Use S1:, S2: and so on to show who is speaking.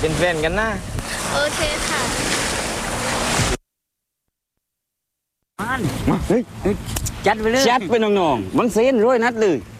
S1: เป็นแฟนกันนะ
S2: โอเคค่ะ
S3: มาเฮ้ยจัดไปเลยจัดไปน้องๆมันเส้นร้อยนัดเลย